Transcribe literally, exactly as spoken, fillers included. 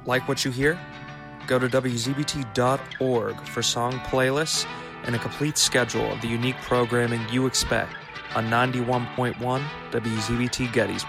Like what you hear? Go to W Z B T dot org for song playlists and a complete schedule of the unique programming you expect on ninety-one point one W Z B T Gettysburg.